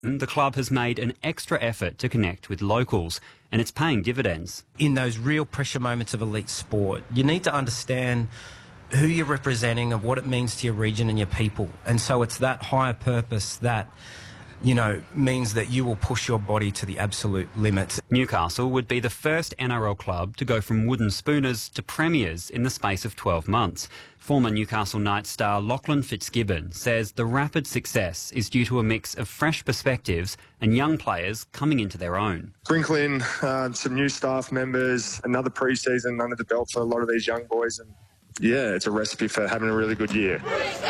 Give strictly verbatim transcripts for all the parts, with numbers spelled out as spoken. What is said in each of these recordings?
The club has made an extra effort to connect with locals, and it's paying dividends. In those real pressure moments of elite sport, you need to understand who you're representing and what it means to your region and your people. And so it's that higher purpose that, you know, means that you will push your body to the absolute limits. Newcastle would be the first N R L club to go from wooden spooners to premiers in the space of twelve months. Former Newcastle Knights star Lachlan Fitzgibbon says the rapid success is due to a mix of fresh perspectives and young players coming into their own. Sprinkle in uh, some new staff members, another pre-season under the belt for a lot of these young boys, and yeah, it's a recipe for having a really good year.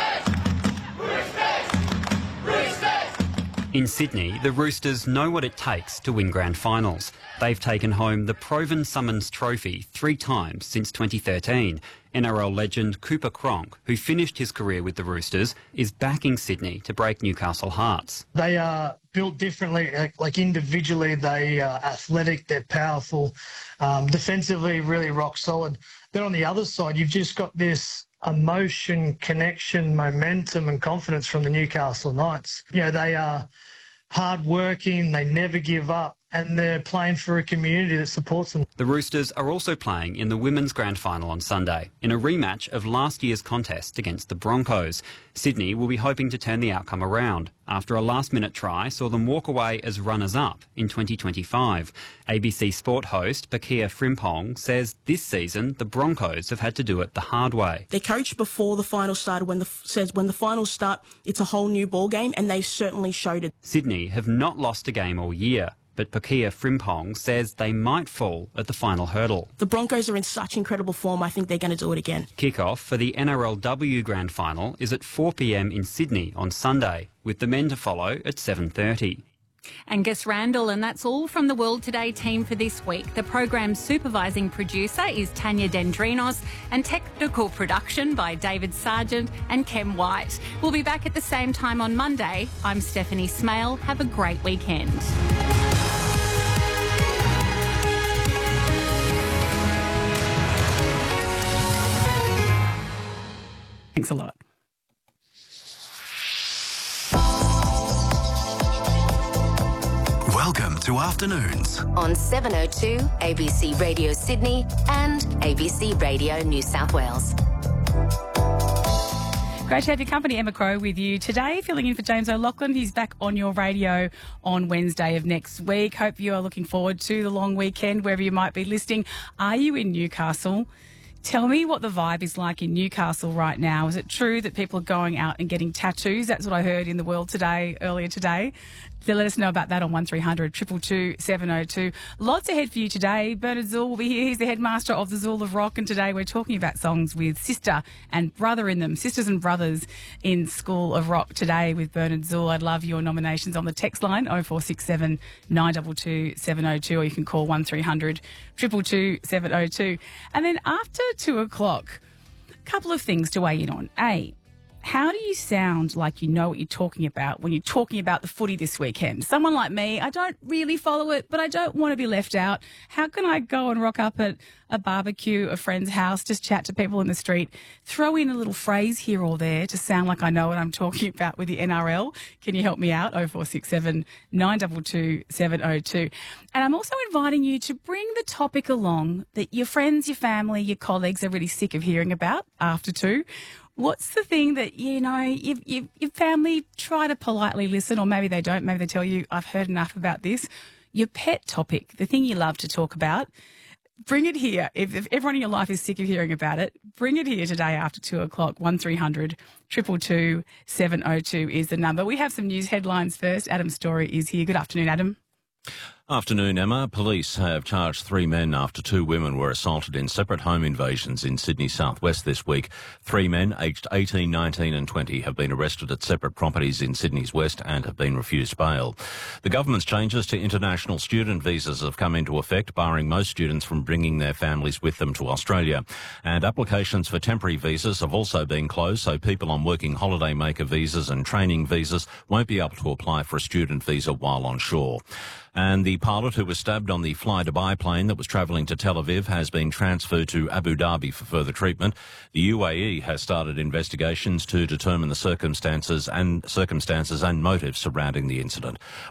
In Sydney, the Roosters know what it takes to win grand finals. They've taken home the Proven Summons Trophy three times since twenty thirteen. N R L legend Cooper Cronk, who finished his career with the Roosters, is backing Sydney to break Newcastle hearts. They are built differently, like, like individually they are athletic, they're powerful, um, defensively really rock solid. Then on the other side, you've just got this emotion, connection, momentum and confidence from the Newcastle Knights. You know, they are hard-working, they never give up, and they're playing for a community that supports them. The Roosters are also playing in the Women's Grand Final on Sunday, in a rematch of last year's contest against the Broncos. Sydney will be hoping to turn the outcome around after a last-minute try saw them walk away as runners-up in twenty twenty-five. A B C Sport host Pakia Frimpong says this season the Broncos have had to do it the hard way. They coached before the final started. When the says when the finals start, it's a whole new ball game, and they certainly showed it. Sydney have not lost a game all year, but Pakia Frimpong says they might fall at the final hurdle. The Broncos are in such incredible form, I think they're going to do it again. Kick-off for the N R L W Grand Final is at four p m in Sydney on Sunday, with the men to follow at seven thirty. Angus Randall, and that's all from the World Today team for this week. The program's supervising producer is Tanya Dendrinos, and technical production by David Sargent and Kem White. We'll be back at the same time on Monday. I'm Stephanie Smale. Have a great weekend. Thanks a lot. Welcome to Afternoons on seven oh two A B C Radio Sydney and A B C Radio New South Wales. Great to have your company, Emma Crow, with you today, filling in for James O'Loughlin. He's back on your radio on Wednesday of next week. Hope you are looking forward to the long weekend, wherever you might be listening. Are you in Newcastle? Tell me what the vibe is like in Newcastle right now. Is it true that people are going out and getting tattoos? That's what I heard in the World Today earlier today. So let us know about that on one three hundred two two two seven oh two. Lots ahead for you today. Bernard Zool will be here. He's the headmaster of the Zool of Rock, and today we're talking about songs with sister and brother in them, sisters and brothers in School of Rock today with Bernard Zool. I'd love your nominations on the text line oh four six seven nine two two seven oh two, or you can call one three hundred two two two seven oh two. And then after two o'clock, a couple of things to weigh in on. A, how do you sound like you know what you're talking about when you're talking about the footy this weekend? Someone like me, I don't really follow it, but I don't want to be left out. How can I go and rock up at a barbecue, a friend's house, just chat to people in the street, throw in a little phrase here or there to sound like I know what I'm talking about with the N R L? Can you help me out? oh four six seven nine two two seven oh two. And I'm also inviting you to bring the topic along that your friends, your family, your colleagues are really sick of hearing about after two. What's the thing that, you know, you, you, your family try to politely listen, or maybe they don't, maybe they tell you, I've heard enough about this. Your pet topic, the thing you love to talk about, bring it here. If, if everyone in your life is sick of hearing about it, bring it here today after two o'clock. one three hundred two two two seven oh two is the number. We have some news headlines first. Adam Story is here. Good afternoon, Adam. Afternoon, Emma. Police have charged three men after two women were assaulted in separate home invasions in Sydney southwest this week. Three men, aged eighteen, nineteen and twenty, have been arrested at separate properties in Sydney's west and have been refused bail. The government's changes to international student visas have come into effect, barring most students from bringing their families with them to Australia. And applications for temporary visas have also been closed, so people on working holiday maker visas and training visas won't be able to apply for a student visa while on shore. And the pilot who was stabbed on the Fly Dubai plane that was travelling to Tel Aviv has been transferred to Abu Dhabi for further treatment. The U A E has started investigations to determine the circumstances and circumstances and motives surrounding the incident.